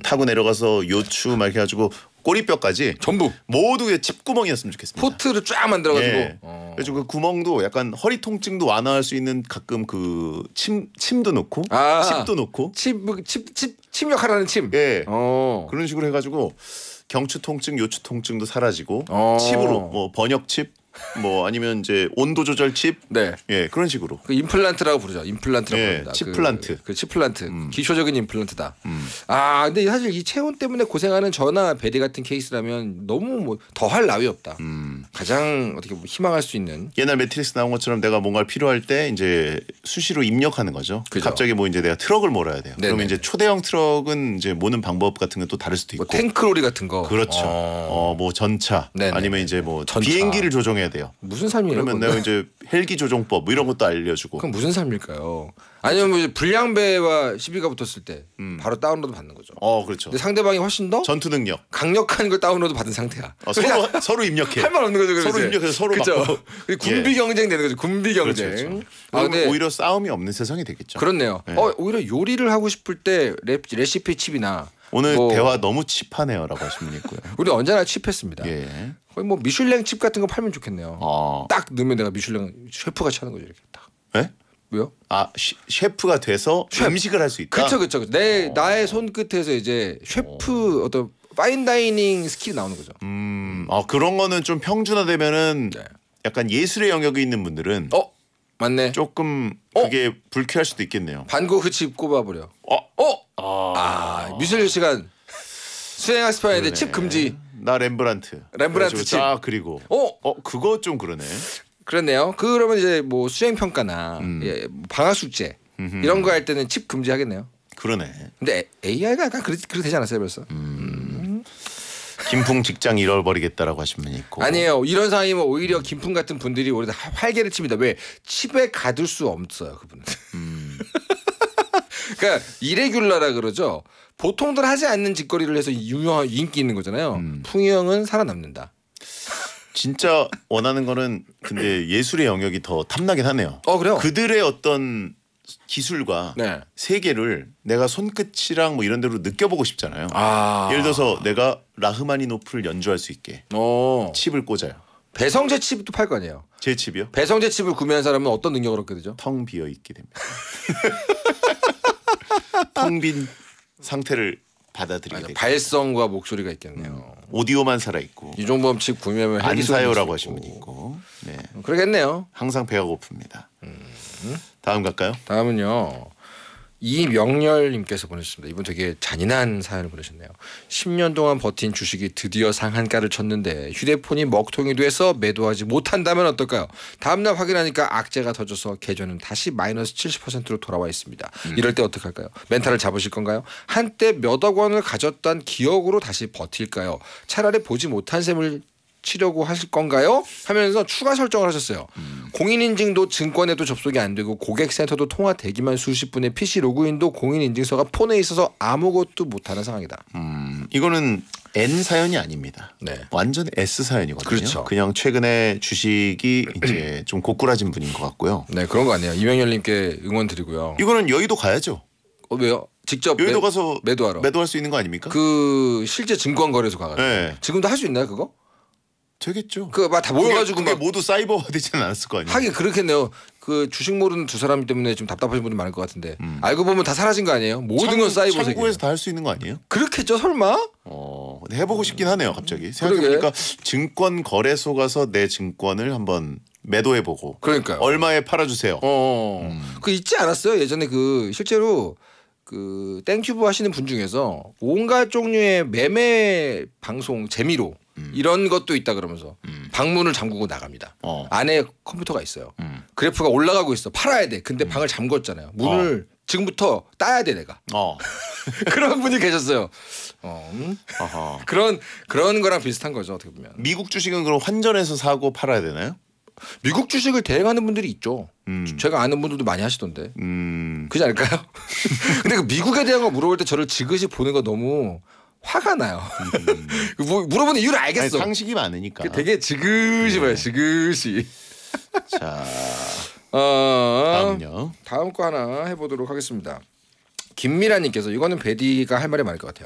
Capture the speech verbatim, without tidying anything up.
타고 내려가서 요추 막 이렇게 해가지고 꼬리뼈까지 전부 모두의 칩구멍이었으면 좋겠습니다. 포트를 쫙 만들어가지고. 예. 어. 그래서 그 구멍도 약간 허리 통증도 완화할 수 있는 가끔 그 침 침도 넣고 아. 칩도 넣고 칩, 칩, 칩, 침 역할하는 침. 예. 어. 그런 식으로 해가지고 경추 통증, 요추 통증도 사라지고 어. 칩으로 뭐 번역 칩, 뭐 아니면 이제 온도 조절 칩, 네. 예 그런 식으로. 그 임플란트라고 부르죠. 임플란트라고 예, 부릅니다. 칩플란트. 그, 그 칩플란트. 음. 기초적인 임플란트다. 음. 아 근데 사실 이 체온 때문에 고생하는 저나 베리 같은 케이스라면 너무 뭐 더할 나위 없다. 음. 가장 어떻게 보면 희망할 수 있는. 옛날 매트리스 나온 것처럼 내가 뭔가 필요할 때 이제 수시로 입력하는 거죠. 그죠. 갑자기 뭐 이제 내가 트럭을 몰아야 돼요. 네네. 그러면 이제 초대형 트럭은 이제 모는 방법 같은 건 또 다를 수도 있고. 뭐 탱크로리 같은 거. 그렇죠. 어. 어 뭐 전차 네네. 아니면 이제 뭐 전차. 비행기를 조종해야 돼요. 무슨 삶이에요? 그러면 그건? 내가 이제 헬기 조종법 뭐 이런 것도 알려주고. 그건 무슨 삶일까요? 아니면 뭐 이제 불량배와 시비가 붙었을 때 음. 바로 다운로드 받는 거죠. 어 그렇죠. 근데 상대방이 훨씬 더 전투 능력. 강력한 걸 다운로드 받은 상태야. 어, 서로 서로 입력해. 할 말 없는 거죠. 서로 이제. 입력해서 서로 그죠? 맞고. 군비 예. 경쟁 되는 거죠. 군비 경쟁. 그렇죠, 그렇죠. 아 근데 오히려 싸움이 없는 세상이 되겠죠. 그렇네요. 예. 어 오히려 요리를 하고 싶을 때 레, 레시피 칩이나 오늘 뭐 대화 너무 칩하네요라고 하신 분 있고요. 우리 언제나 칩했습니다. 예. 거의 뭐 미슐랭 칩 같은 거 팔면 좋겠네요. 어. 딱 넣으면 내가 미슐랭 셰프 같이 하는 거죠 이렇게 딱. 예? 왜요? 아 시, 셰프가 돼서 셰프. 음식을 할 수 있다. 그렇죠, 그렇죠. 내 어. 나의 손끝에서 이제 셰프 어떤 파인 다이닝 스킬이 나오는 거죠. 음, 아 그런 거는 좀 평준화되면은 네. 약간 예술의 영역에 있는 분들은 어 맞네. 조금 어? 그게 불쾌할 수도 있겠네요. 반고 그칩 꼽아버려. 어, 어? 아, 아 미술 시간 수행 학습하는데 그러네. 칩 금지. 나 렘브란트. 렘브란트 그래가지고 칩. 딱 그리고. 어 어 그거 좀 그러네. 그렇네요. 그러면 이제 뭐 수행 평가나 음. 예, 뭐 방학 숙제 음흠. 이런 거 할 때는 칩 금지하겠네요. 그러네. 근데 에이아이가 약간 그렇게 그렇게 되지 않았어요 벌써? 음. 김풍 직장 잃어버리겠다라고 하신 분이 있고. 아니에요. 이런 상황이면 오히려 김풍 같은 분들이 오히려 활개를 칩니다. 왜 칩에 가둘 수 없어요 그분은. 음. 그러니까 이레귤러라 그러죠. 보통들 하지 않는 짓거리를 해서 유명한 인기 있는 거잖아요. 음. 풍이 형은 살아남는다. 진짜 원하는 거는 근데 예술의 영역이 더 탐나긴 하네요. 어 그래요? 그들의 어떤 기술과 네. 세계를 내가 손끝이랑 뭐 이런 데로 느껴보고 싶잖아요. 아. 예를 들어서 내가 라흐마니노프를 연주할 수 있게 어. 칩을 꽂아요. 배성재 칩도 팔 거 아니에요. 제 칩이요? 배성재 칩을 구매한 사람은 어떤 능력을 얻게 되죠? 텅 비어 있게 됩니다. 텅 빈 상태를 받아들이게 맞아, 되고 발성과 목소리가 있겠네요. 오디오만 살아 있고 이종범 칩 구매하면 안 헬기 소리 사요라고 들을 하신 수 분이 있고. 있고 네. 그러겠네요. 항상 배가 고픕니다. 다음 갈까요? 다음은요. 이명렬님께서 보내주셨습니다. 이분 되게 잔인한 사연을 보내셨네요. 십 년 동안 버틴 주식이 드디어 상한가를 쳤는데 휴대폰이 먹통이 돼서 매도하지 못한다면 어떨까요? 다음날 확인하니까 악재가 터져서 계좌는 다시 마이너스 칠십 퍼센트로 돌아와 있습니다. 음. 이럴 때 어떡할까요? 멘탈을 잡으실 건가요? 한때 몇억 원을 가졌던 기억으로 다시 버틸까요? 차라리 보지 못한 셈을 치려고 하실 건가요? 하면서 추가 설정을 하셨어요. 음. 공인인증도 증권에도 접속이 안 되고 고객센터도 통화되기만 수십 분에 피씨 로그인도 공인인증서가 폰에 있어서 아무것도 못하는 상황이다. 음, 이거는 N 사연이 아닙니다. 네. 완전 S 사연이거든요. 그렇죠. 그냥 최근에 주식이 이제 좀 고꾸라진 분인 것 같고요. 네 그런 거 아니에요. 이명렬님께 응원 드리고요. 이거는 여의도 가야죠. 어, 왜요? 직접 여의도 매, 가서 매도하러. 매도할 수 있는 거 아닙니까? 그 실제 증권거래소 가가지고. 네. 지금도 할 수 있나요 그거? 되겠죠. 그 막 다 모여가지고 그게, 그게 막 모두 사이버화 되지는 않았을 거 아니에요. 하긴 그렇겠네요. 그 주식 모르는 두 사람 때문에 좀 답답하신 분들 많을 것 같은데 음. 알고 보면 다 사라진 거 아니에요? 모든 창- 건 사이버 세계. 창구에서 다 할 수 있는 거 아니에요? 그렇겠죠 설마? 어, 근데 해보고 싶긴 하네요. 갑자기 생각해보니까 증권 거래소 가서 내 증권을 한번 매도해보고 그러니까요. 얼마에 팔아주세요. 어, 음. 그 있지 않았어요? 예전에 그 실제로 그 땡큐브 하시는 분 중에서 온갖 종류의 매매 방송 재미로 음. 이런 것도 있다 그러면서 음. 방문을 잠그고 나갑니다. 어. 안에 컴퓨터가 있어요. 음. 그래프가 올라가고 있어. 팔아야 돼. 근데 방을 잠궜잖아요. 문을 지금부터 따야 돼 내가. 어. 그런 분이 계셨어요. 어, 음? 아하. 그런 그런 거랑 비슷한 거죠 어떻게 보면. 미국 주식은 그럼 환전해서 사고 팔아야 되나요? 미국 주식을 대행하는 분들이 있죠. 음. 제가 아는 분들도 많이 하시던데. 음. 그지 않을까요? 근데 그 미국에 대한 거 물어볼 때 저를 지그시 보는 거 너무 화가 나요. 음. 뭐 물어보는 이유를 아니, 알겠어. 상식이 많으니까. 그 되게 지그시 봐요. 지그시. 자, 어, 다음요. 다음 거 하나 해보도록 하겠습니다. 김미라님께서 이거는 베디가 할 말이 많을 것 같아요.